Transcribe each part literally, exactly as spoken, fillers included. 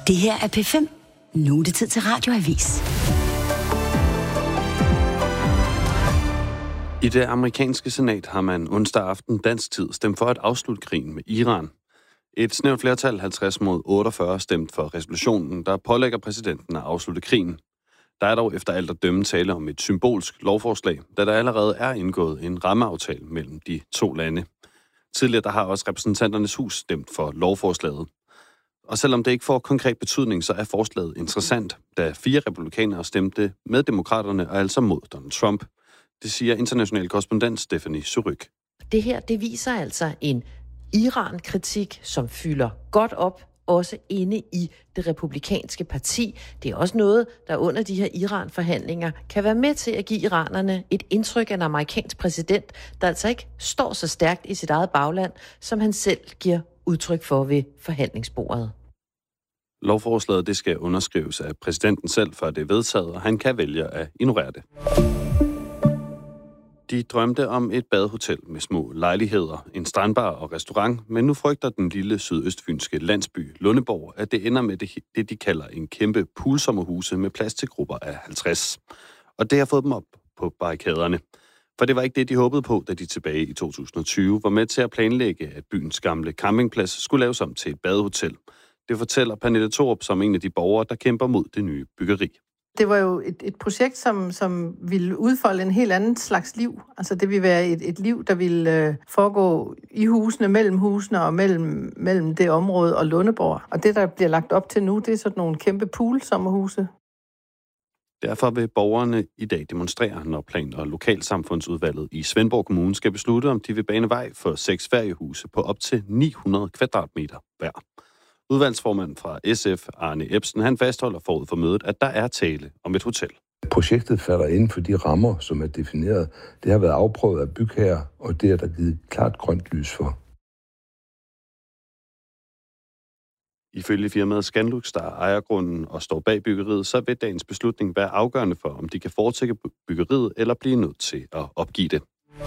Det her er P fem. Nu er det tid til Radioavis. I det amerikanske senat har man onsdag aften dansk tid stemt for at afslutte krigen med Iran. Et snævert flertal, halvtreds mod otteogfyrre, stemt for resolutionen, der pålægger præsidenten at afslutte krigen. Der er dog efter alt at dømme tale om et symbolsk lovforslag, da der allerede er indgået en rammeaftale mellem de to lande. Tidligere der har også repræsentanternes hus stemt for lovforslaget. Og selvom det ikke får konkret betydning, så er forslaget interessant, da fire republikanere stemte med demokraterne og altså mod Donald Trump. Det siger international korrespondent Stephanie Suryk. Det her, det viser altså en Iran-kritik, som fylder godt op, også inde i det republikanske parti. Det er også noget, der under de her Iran-forhandlinger kan være med til at give iranerne et indtryk af en amerikansk præsident, der altså ikke står så stærkt i sit eget bagland, som han selv giver udtryk for ved forhandlingsbordet. Lovforslaget det skal underskrives af præsidenten selv, før det er vedtaget, og han kan vælge at ignorere det. De drømte om et badehotel med små lejligheder, en strandbar og restaurant, men nu frygter den lille sydøstfynske landsby Lundeborg, at det ender med det, det de kalder en kæmpe poolsommerhuse med plads til grupper af halvtreds. Og det har fået dem op på barrikaderne. For det var ikke det, de håbede på, da de tilbage i to tusind og tyve var med til at planlægge, at byens gamle campingplads skulle laves om til et badehotel. Det fortæller Pernille Thorup som en af de borgere, der kæmper mod det nye byggeri. Det var jo et, et projekt, som, som ville udfolde en helt anden slags liv. Altså det ville være et, et liv, der ville øh, foregå i husene, mellem husene og mellem, mellem det område og Lundeborg. Og det, der bliver lagt op til nu, det er sådan nogle kæmpe poolsommerhuse. Derfor vil borgerne i dag demonstrere, når Plan- og Lokalsamfundsudvalget i Svendborg Kommune skal beslutte, om de vil bane vej for seks feriehuse på op til ni hundrede kvadratmeter hver. Udvalgsformanden fra S F, Arne Ebsen, han fastholder forud for mødet, at der er tale om et hotel. Projektet falder inden for de rammer, som er defineret. Det har været afprøvet af bygherrer, og det er der givet klart grønt lys for. Ifølge firmaet Scanlux, der ejer grunden og står bag byggeriet, så vil dagens beslutning være afgørende for, om de kan fortsætte byggeriet eller blive nødt til at opgive det.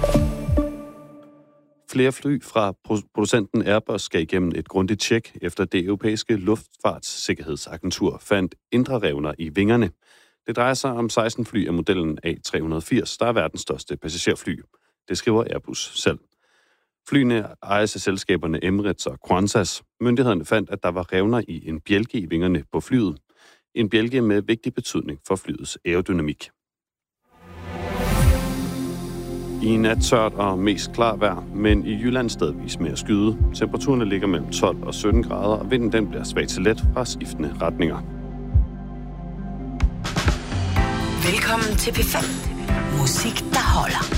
Flere fly fra producenten Airbus skal igennem et grundigt tjek, efter det europæiske luftfartssikkerhedsagentur fandt indre revner i vingerne. Det drejer sig om seksten fly af modellen A tre hundrede og firs, der er verdens største passagerfly. Det skriver Airbus selv. Flyene ejes af selskaberne Emirates og Qantas. Myndighederne fandt, at der var revner i en bjælke i vingerne på flyet. En bjælke med vigtig betydning for flyets aerodynamik. I nat tørt og mest klar vejr, men i Jylland stedvis mere skyde. Temperaturerne ligger mellem tolv og sytten grader, og vinden den bliver svag til let fra skiftende retninger. Velkommen til P fem. Musik, der holder.